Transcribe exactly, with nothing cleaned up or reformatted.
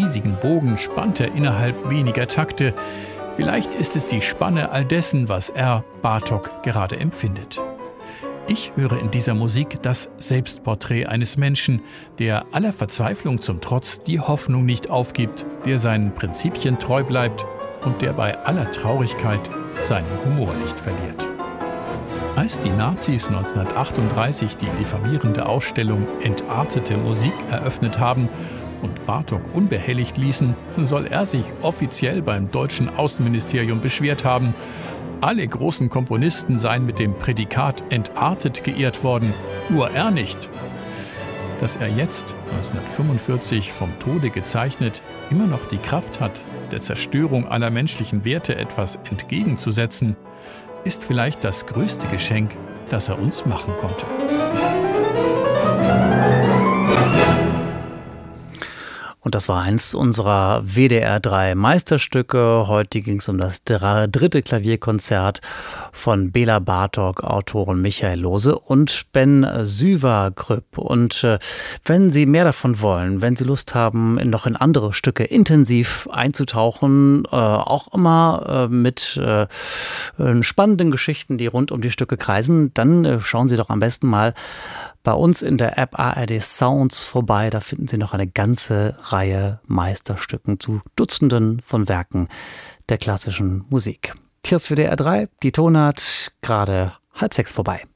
riesigen Bogen spannt er innerhalb weniger Takte. Vielleicht ist es die Spanne all dessen, was er, Bartók, gerade empfindet. Ich höre in dieser Musik das Selbstporträt eines Menschen, der aller Verzweiflung zum Trotz die Hoffnung nicht aufgibt, der seinen Prinzipien treu bleibt und der bei aller Traurigkeit seinen Humor nicht verliert. Als die Nazis neunzehnhundertachtunddreißig die diffamierende Ausstellung Entartete Musik eröffnet haben und Bartók unbehelligt ließen, soll er sich offiziell beim deutschen Außenministerium beschwert haben. Alle großen Komponisten seien mit dem Prädikat entartet geehrt worden, nur er nicht. Dass er jetzt, neunzehnhundertfünfundvierzig, vom Tode gezeichnet, immer noch die Kraft hat, der Zerstörung aller menschlichen Werte etwas entgegenzusetzen, ist vielleicht das größte Geschenk, das er uns machen konnte. Und das war eins unserer W D R drei Meisterstücke. Heute ging es um das dritte Klavierkonzert von Béla Bartók, Autoren Michael Lohse und Ben Süverkrüpp. Und äh, wenn Sie mehr davon wollen, wenn Sie Lust haben, noch in andere Stücke intensiv einzutauchen, äh, auch immer äh, mit äh, spannenden Geschichten, die rund um die Stücke kreisen, dann äh, schauen Sie doch am besten mal bei uns in der App A R D Sounds vorbei. Da finden Sie noch eine ganze Reihe Meisterstücken zu Dutzenden von Werken der klassischen Musik. Hier ist W D R drei, die Tonart, gerade halb sechs vorbei.